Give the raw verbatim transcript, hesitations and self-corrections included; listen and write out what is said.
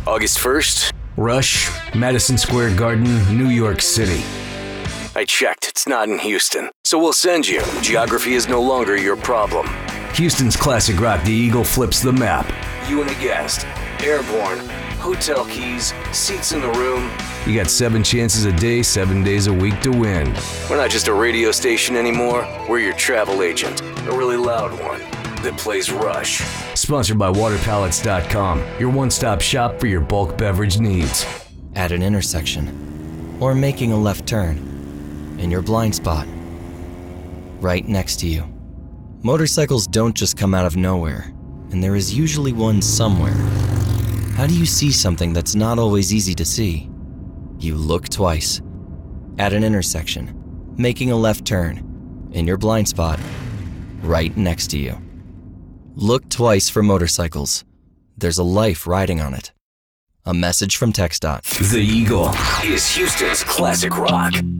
August first, Rush, Madison Square Garden, New York City. I checked, it's not in Houston. So we'll send you. Geography is no longer your problem. Houston's classic rock, The Eagle, flips the map. You and a guest. Airborne. Hotel keys. Seats in the room. You got seven chances a day, seven days a week to win. We're not just a radio station anymore. We're your travel agent. A really loud one that plays Rush. Sponsored by water pallets dot com, your one-stop shop for your bulk beverage needs. At an intersection, or making a left turn, in your blind spot, right next to you. Motorcycles don't just come out of nowhere, and there is usually one somewhere. How do you see something that's not always easy to see? You look twice. At an intersection, making a left turn, in your blind spot, right next to you. Look twice for motorcycles. There's a life riding on it. A message from TxDOT. The Eagle is Houston's classic rock.